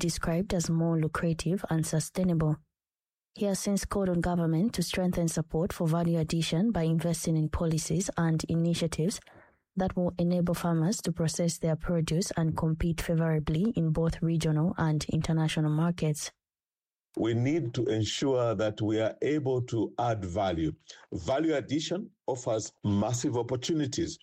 described as more lucrative and sustainable. He has since called on government to strengthen support for value addition by investing in policies and initiatives that will enable farmers to process their produce and compete favorably in both regional and international markets. We need to ensure that we are able to add value. Value addition offers massive opportunities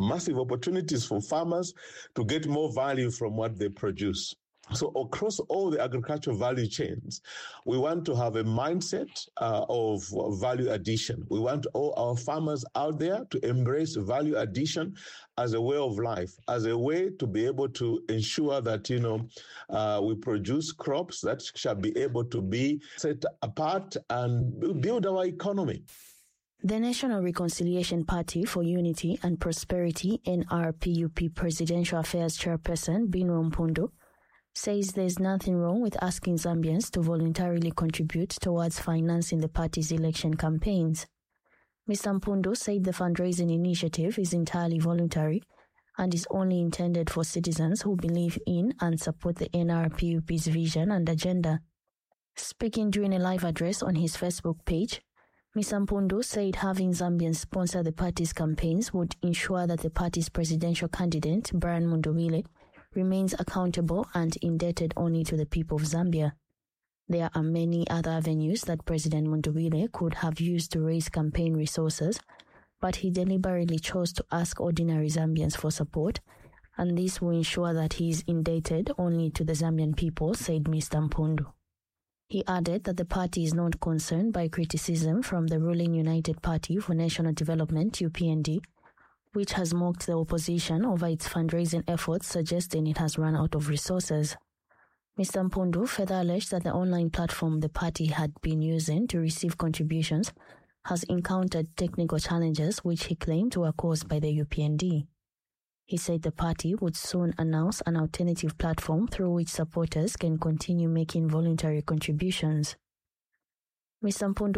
for farmers to get more value from what they produce. So across all the agricultural value chains, we want to have a mindset of value addition. We want all our farmers out there to embrace value addition as a way of life, as a way to be able to ensure that, we produce crops that shall be able to be set apart and build our economy. The National Reconciliation Party for Unity and Prosperity, NRPUP Presidential Affairs Chairperson Binwell Mpundu says there's nothing wrong with asking Zambians to voluntarily contribute towards financing the party's election campaigns. Mr. Mpundu said the fundraising initiative is entirely voluntary and is only intended for citizens who believe in and support the NRPUP's vision and agenda. Speaking during a live address on his Facebook page, Mr. Mpundu said having Zambians sponsor the party's campaigns would ensure that the party's presidential candidate, Brian Mundubile, remains accountable and indebted only to the people of Zambia. There are many other avenues that President Mundubile could have used to raise campaign resources, but he deliberately chose to ask ordinary Zambians for support, and this will ensure that he is indebted only to the Zambian people, said Mr. Mpundu. He added that the party is not concerned by criticism from the ruling United Party for National Development, UPND, which has mocked the opposition over its fundraising efforts, suggesting it has run out of resources. Mr. Mpundu further alleged that the online platform the party had been using to receive contributions has encountered technical challenges which he claimed were caused by the UPND. He said the party would soon announce an alternative platform through which supporters can continue making voluntary contributions. Mr. Mpundu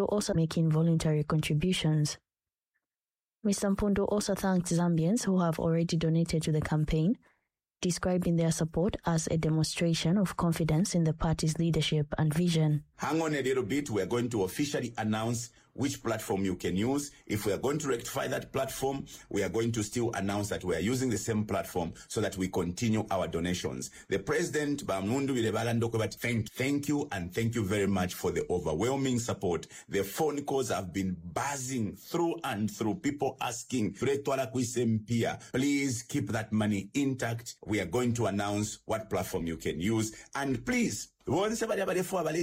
also thanked Zambians who have already donated to the campaign, describing their support as a demonstration of confidence in the party's leadership and vision. Hang on a little bit, we are going to officially announce which platform you can use. If we are going to rectify that platform, we are going to still announce that we are using the same platform so that we continue our donations. The President, thank you and thank you very much for the overwhelming support. The phone calls have been buzzing through and through, people asking, please keep that money intact. We are going to announce what platform you can use. And please, boys, we are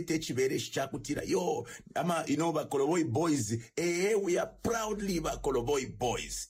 proudly Bakoloboy boys.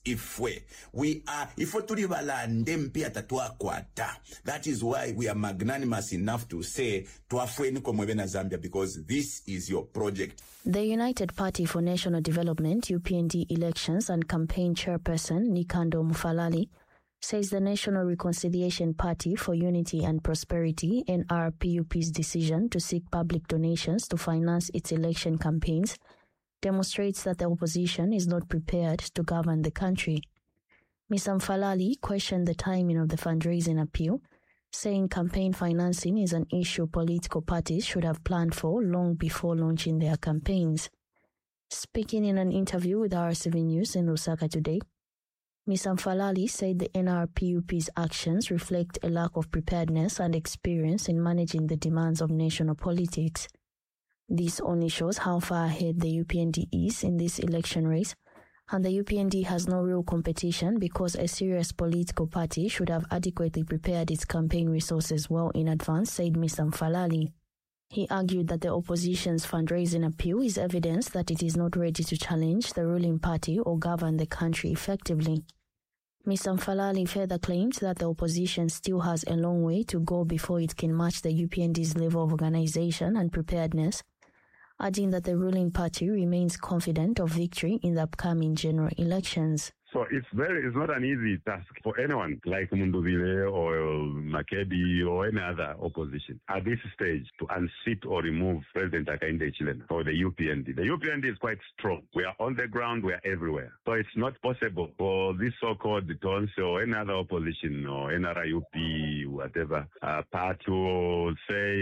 That is why we are magnanimous enough to say Zambia, because this is your project. The United Party for National Development, UPND Elections and Campaign Chairperson Nikando Mufalali says the National Reconciliation Party for Unity and Prosperity, NRPUP's decision to seek public donations to finance its election campaigns demonstrates that the opposition is not prepared to govern the country. Ms. Mfalali questioned the timing of the fundraising appeal, saying campaign financing is an issue political parties should have planned for long before launching their campaigns. Speaking in an interview with RCV News in Lusaka today, Ms. Mfalali said the NRPUP's actions reflect a lack of preparedness and experience in managing the demands of national politics. This only shows how far ahead the UPND is in this election race, and the UPND has no real competition because a serious political party should have adequately prepared its campaign resources well in advance, said Mr. Mfalali. He argued that the opposition's fundraising appeal is evidence that it is not ready to challenge the ruling party or govern the country effectively. Mr. Mfalali further claimed that the opposition still has a long way to go before it can match the UPND's level of organization and preparedness, adding that the ruling party remains confident of victory in the upcoming general elections. So it's not an easy task for anyone like Mundubile or Makebi or any other opposition at this stage to unseat or remove President Hakainde Hichilema or the UPND. The UPND is quite strong. We are on the ground, we are everywhere. So it's not possible for this so-called Tonse or any other opposition or NRIUP, whatever, party to say